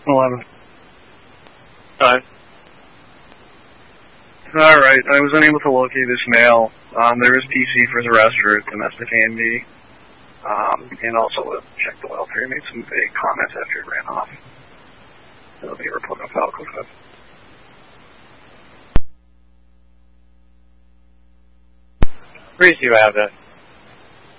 11. 5. Alright, I was unable to locate this male. There is PC for his arrest for domestic A&B. And also check the welfare. He made some vague comments after he ran off. There'll be a report on file code 5. Reese, you have that.